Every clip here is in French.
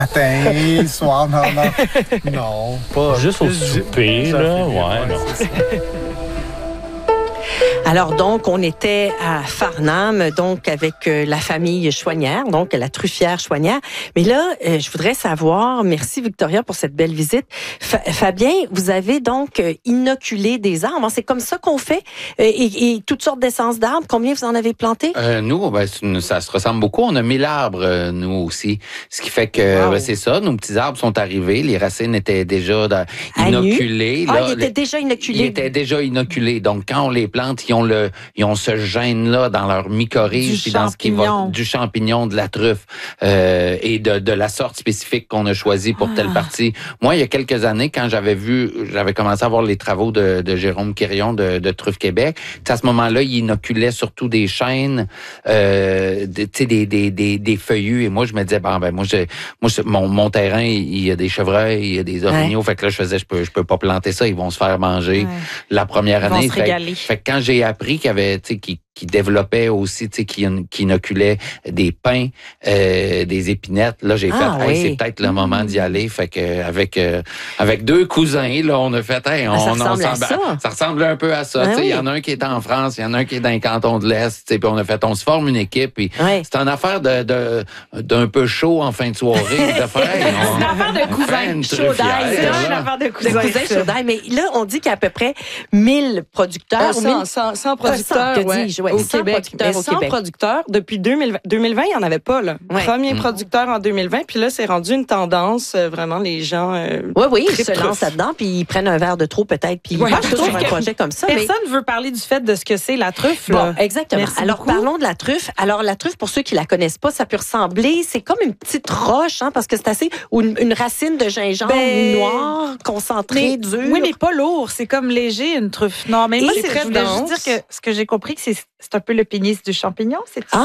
Matin, soir, non. Non, pas. Juste au souper, là. Ouais, non. Alors donc, on était à Farnham, donc avec la famille Chouanière, donc la truffière Chouanière. Mais là, je voudrais savoir, merci Victoria pour cette belle visite. Fabien, vous avez donc inoculé des arbres. C'est comme ça qu'on fait et toutes sortes d'essences d'arbres. Combien vous en avez planté? Nous, ça se ressemble beaucoup. On a 1000 arbres, nous aussi. Ce qui fait que c'est ça, nos petits arbres sont arrivés. Les racines étaient déjà inoculées. Ils étaient déjà inoculés. Ils étaient déjà inoculés. Donc, quand on les plante, ils ont ce gène-là dans leur mycorhize puis dans ce qui va du champignon, de la truffe et de la sorte spécifique qu'on a choisie pour telle partie. Moi, il y a quelques années, quand j'avais commencé à voir les travaux de Jérôme Quirion de Truffe Québec, à ce moment-là, il inoculait surtout des chênes, des feuillus. Et moi, je me disais, mon terrain, il y a des chevreuils, il y a des orignaux. Fait que là, je peux pas planter ça. Ils vont se faire manger la première année. Fait que quand j'ai appris qu'il y avait, qui développait aussi, qui inoculait des pins, des épinettes. Là, j'ai fait, c'est peut-être le moment d'y aller. Fait que avec deux cousins, là, on a fait, ça ressemble un peu à ça. Il y en a un qui est en France, il y en a un qui est dans le canton de l'Est. Puis on a fait, on se forme une équipe. Puis c'est une affaire d'un peu chaud en fin de soirée. C'est une affaire de cousins chaud d'ail. C'est une affaire de cousins chaud d'ail. Mais là, on dit qu'il y a à peu près 1000 producteurs. 100 producteurs, au Québec. Mais 100 producteurs, depuis 2020, il n'y en avait pas. Là. Premier producteur en 2020, puis là, c'est rendu une tendance, vraiment, les gens... ils se lancent là-dedans, puis ils prennent un verre de trop, peut-être, puis ils partent sur un projet comme ça. Personne ne veut parler du fait de ce que c'est la truffe. Là. Bon, exactement. Merci beaucoup. Parlons de la truffe. Alors, la truffe, pour ceux qui la connaissent pas, ça peut ressembler, c'est comme une petite roche, parce que c'est assez... ou une racine de gingembre noire, concentrée, dure. Oui, mais pas lourd. C'est comme léger, une truffe. Non, mais moi, je voulais juste dire que ce que j'ai compris, que c'est un peu le pénis du champignon, c'est ça?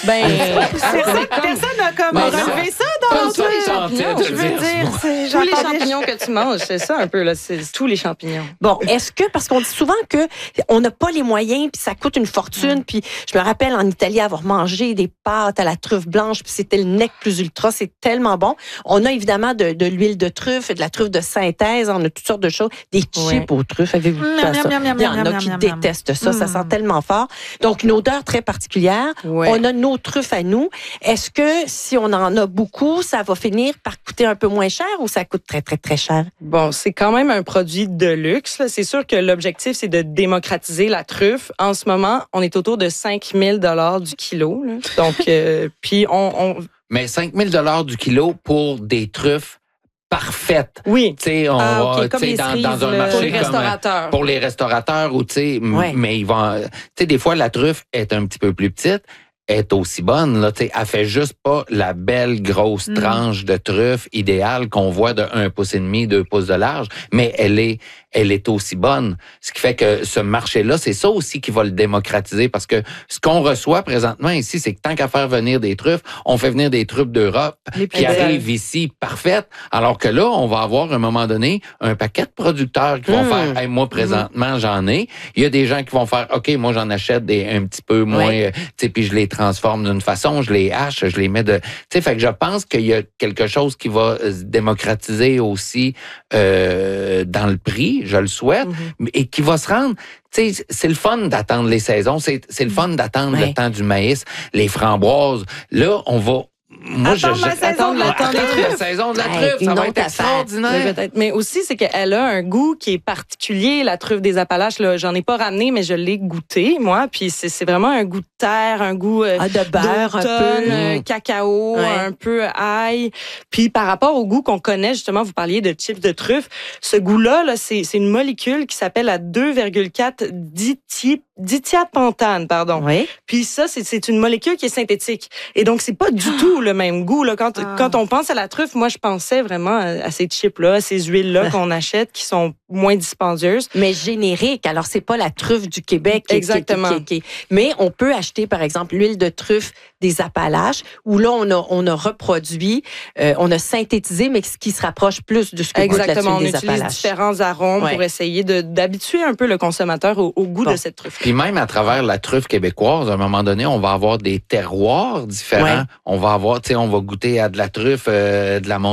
Personne n'a comme relevé ça dans le truc. Je veux dire, tous les champignons que tu manges, c'est ça un peu, là, c'est tous les champignons. Bon, est-ce que, parce qu'on dit souvent que on n'a pas les moyens, puis ça coûte une fortune, puis je me rappelle en Italie avoir mangé des pâtes à la truffe blanche, puis c'était le nec plus ultra, c'est tellement bon. On a évidemment de l'huile de truffe, de la truffe de synthèse, on a toutes sortes de choses, des chips aux truffes, avez-vous vu ça? Il y en a qui détestent ça, ça sent tellement fort. Donc, une odeur très particulière. On a nos truffes à nous. Est-ce que si on en a beaucoup, ça va finir par coûter un peu moins cher ou ça coûte très, très, très cher? Bon, c'est quand même un produit de luxe. Là. C'est sûr que l'objectif, c'est de démocratiser la truffe. En ce moment, on est autour de 5 000 $ du kilo. Là. Donc, puis Mais 5 000 $ du kilo pour des truffes parfaite. Oui. Tu sais, on va comme les dans un cerises, marché pour les restaurateurs. Pour les restaurateurs ou tu sais, mais ils vont tu sais des fois la truffe est un petit peu plus petite, est aussi bonne là, tu sais, elle fait juste pas la belle grosse tranche de truffe idéale qu'on voit de 1,5 pouce, 2 pouces de large, mais elle est aussi bonne. Ce qui fait que ce marché-là, c'est ça aussi qui va le démocratiser parce que ce qu'on reçoit présentement ici, c'est que tant qu'à faire venir des truffes, on fait venir des truffes d'Europe qui arrivent ici parfaites. Alors que là, on va avoir à un moment donné un paquet de producteurs qui vont faire hey, moi présentement, j'en ai. Il y a des gens qui vont faire OK, moi j'en achète un petit peu moins, tu sais, puis je les transforme d'une façon, je les hache, je les mets de... Tu sais, fait que je pense qu'il y a quelque chose qui va se démocratiser aussi dans le prix, je le souhaite, et qui va se rendre... Tu sais, c'est le fun d'attendre les saisons, c'est le fun d'attendre le temps du maïs, les framboises. Là, on va... Moi, j'attends la saison de la truffe. Ça va être extraordinaire. Mais aussi, c'est qu'elle a un goût qui est particulier, la truffe des Appalaches. Là, j'en ai pas ramené, mais je l'ai goûté, moi. Puis c'est vraiment un goût de terre, un goût de beurre, un peu cacao, un peu ail. Puis par rapport au goût qu'on connaît, justement, vous parliez de chips de truffe. Ce goût-là, c'est une molécule qui s'appelle la 2,4 dithiapentane, pardon. Oui. Puis ça, c'est une molécule qui est synthétique. Et donc, c'est pas du tout le même goût. Là. Quand on pense à la truffe, moi, je pensais vraiment à ces chips-là, à ces huiles-là qu'on achète qui sont moins dispendieuses. Mais génériques. Alors, c'est pas la truffe du Québec. Exactement. Mais on peut acheter, par exemple, l'huile de truffe des Appalaches, où là, on a reproduit, on a synthétisé, mais ce qui se rapproche plus de ce que goûte la tuile des Appalaches. Exactement. On utilise différents arômes pour essayer d'habituer un peu le consommateur au goût de cette truffe. Puis même à travers la truffe québécoise, à un moment donné, on va avoir des terroirs différents. On va avoir, tu sais, on va goûter à de la truffe, de la